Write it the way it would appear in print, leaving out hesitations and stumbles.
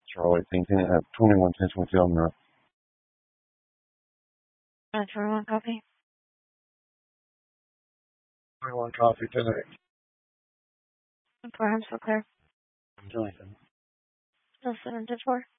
Charlie, thinking at 2110 Twinfield North. 21 copy. 21 coffee tonight. 4, I'm still clear. I'm doing something. Still 7 to 4.